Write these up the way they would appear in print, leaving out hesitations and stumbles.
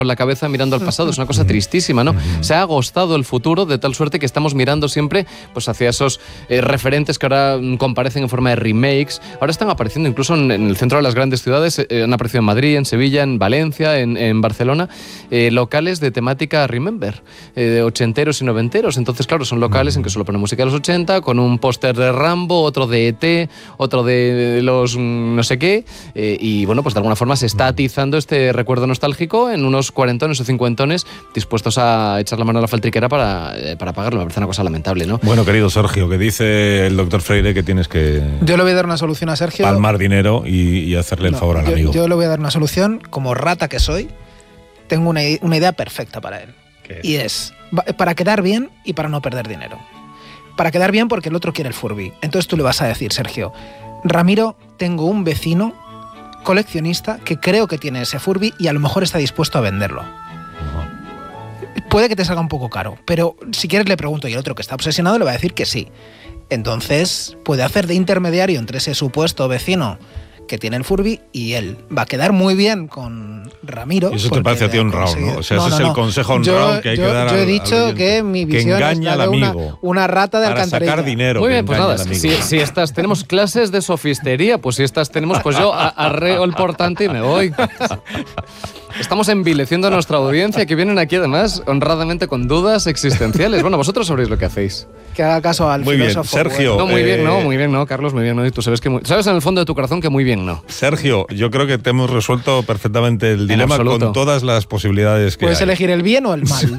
la cabeza mirando al pasado. Es una cosa tristísima, ¿no? Se ha agostado el futuro de tal suerte que estamos mirando siempre pues hacia esos referentes que ahora comparecen en forma de remakes. Ahora están apareciendo incluso en el centro de las grandes ciudades, han aparecido en Madrid, en Sevilla, en Valencia, en Barcelona, locales de temática Remember, ochenteros y noventeros. Entonces, claro, son locales en que solo ponen música de los 80, con un póster de Rambo, otro de ET, otro de los no sé qué, y bueno, pues de alguna forma se está atizando este recuerdo nostálgico en unos cuarentones o cincuentones dispuestos a echar la mano a la faltriquera para pagarlo. Me parece una cosa lamentable, ¿no? Bueno, querido Sergio, que dice el doctor Freire que tienes que... Yo le voy a dar una solución a Sergio. Palmar dinero y hacerle el favor al amigo. Yo le voy a dar una solución, como rata que soy, tengo una idea perfecta para él. Y es, para quedar bien y para no perder dinero. Para quedar bien porque el otro quiere el Furby. Entonces tú le vas a decir, Sergio, Ramiro, tengo un vecino coleccionista que creo que tiene ese Furby y a lo mejor está dispuesto a venderlo. Puede que te salga un poco caro, pero si quieres le pregunto, y el otro que está obsesionado le va a decir que sí. Entonces puede hacer de intermediario entre ese supuesto vecino que tiene el Furby y él. Va a quedar muy bien con Ramiro. Y eso te parece a ti honrado, ¿no? O sea, ese es el consejo honrado que hay que dar Yo he dicho que mi visión es la de una rata de alcantarilla. Sacar dinero. Muy bien, pues nada, si estas tenemos clases de sofistería, pues si estas tenemos, pues yo arreo el portante y me voy. Estamos envileciendo a nuestra audiencia, que vienen aquí además honradamente con dudas existenciales. Bueno, vosotros sabréis lo que hacéis. Que haga caso al filósofo. Muy bien, Sergio. No, muy bien, no, Carlos, muy bien, no. Y tú sabes en el fondo de tu corazón que muy bien, no. Sergio, yo creo que te hemos resuelto perfectamente el dilema con todas las posibilidades que ¿Puedes hay. elegir el bien o el mal?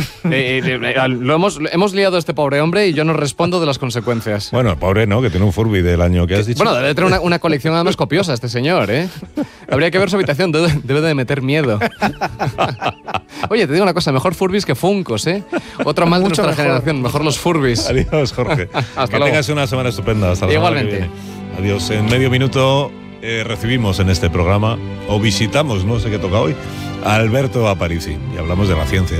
Hemos liado a este pobre hombre y yo no respondo de las consecuencias. Bueno, el pobre no, que tiene un Furby del año que has dicho. Bueno, debe tener una colección además copiosa este señor, ¿eh? Habría que ver su habitación, debe de meter miedo. Oye, te digo una cosa, mejor Furbis que Funkos, ¿eh? Otro mal de nuestra generación, mejor los Furbis. Adiós, Jorge. Hasta que luego. tengas una semana estupenda. Hasta la Igualmente. semana que viene. Adiós. En medio minuto recibimos en este programa, o visitamos, no sé qué toca hoy, a Alberto Aparici y hablamos de la ciencia.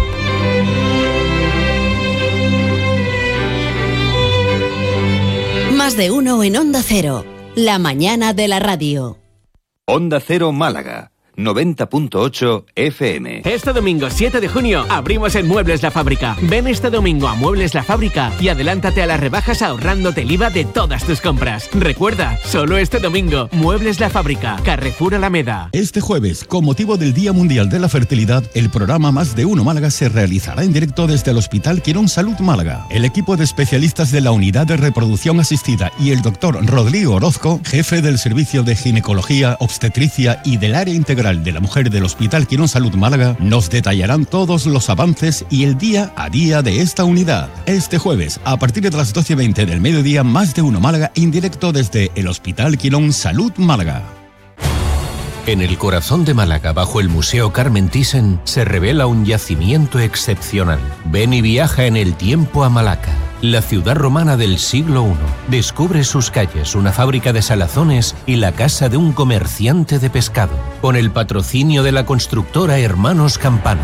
Más de uno en Onda Cero, la mañana de la radio. Onda Cero Málaga, 90.8 FM. Este domingo 7 de junio abrimos en Muebles La Fábrica. Ven este domingo a Muebles La Fábrica y adelántate a las rebajas ahorrándote el IVA de todas tus compras. Recuerda, solo este domingo, Muebles La Fábrica, Carrefour Alameda. Este jueves, con motivo del Día Mundial de la Fertilidad, el programa Más de Uno Málaga se realizará en directo desde el Hospital Quirón Salud Málaga. El equipo de especialistas de la Unidad de Reproducción Asistida y el doctor Rodrigo Orozco, jefe del Servicio de Ginecología, Obstetricia y del Área Integral de la Mujer del Hospital Quirón Salud Málaga, nos detallarán todos los avances y el día a día de esta unidad. Este jueves, a partir de las 12:20 del mediodía, Más de Uno Málaga, en directo desde el Hospital Quirón Salud Málaga. En el corazón de Málaga, bajo el Museo Carmen Thyssen, se revela un yacimiento excepcional. Ven y viaja en el tiempo a Malaca, la ciudad romana del siglo I. Descubre sus calles, una fábrica de salazones y la casa de un comerciante de pescado, con el patrocinio de la constructora Hermanos Campano.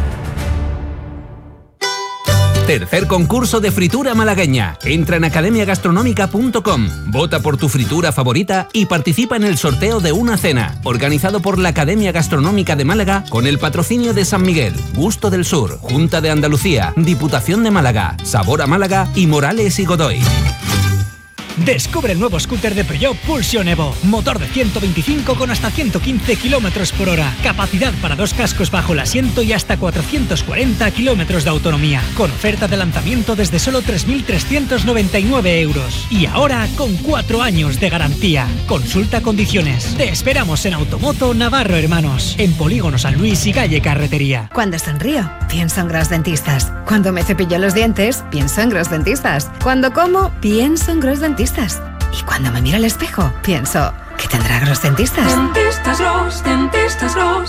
Tercer concurso de fritura malagueña. Entra en academiagastronómica.com, vota por tu fritura favorita y participa en el sorteo de una cena, organizado por la Academia Gastronómica de Málaga con el patrocinio de San Miguel, Gusto del Sur, Junta de Andalucía, Diputación de Málaga, Sabor a Málaga y Morales y Godoy. Descubre el nuevo scooter de Peugeot Pulsion Evo. Motor de 125 con hasta 115 km por hora. Capacidad para 2 cascos bajo el asiento y hasta 440 km de autonomía. Con oferta de lanzamiento desde solo 3.399 euros. Y ahora con 4 años de garantía. Consulta condiciones. Te esperamos en Automoto Navarro Hermanos. En Polígono San Luis y Calle Carretería. Cuando sonrío, pienso en Gros Dentistas. Cuando me cepillo los dientes, pienso en Gros Dentistas. Cuando como, pienso en Gros Dentistas. Y cuando me miro al espejo, pienso, ¿qué tendrá Gros Dentistas? Dentistas Gros, Dentistas Gros.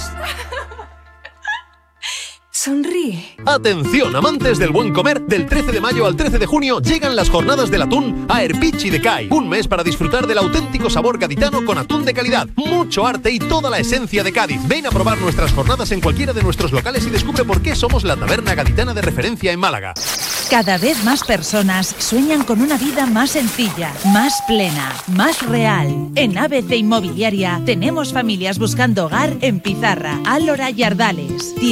Sonríe. Atención, amantes del buen comer. Del 13 de mayo al 13 de junio llegan las jornadas del atún a Erpichi de Cai. Un mes para disfrutar del auténtico sabor gaditano con atún de calidad, mucho arte y toda la esencia de Cádiz. Ven a probar nuestras jornadas en cualquiera de nuestros locales y descubre por qué somos la taberna gaditana de referencia en Málaga. Cada vez más personas sueñan con una vida más sencilla, más plena, más real. En ABC Inmobiliaria tenemos familias buscando hogar en Pizarra, Álora y Ardales.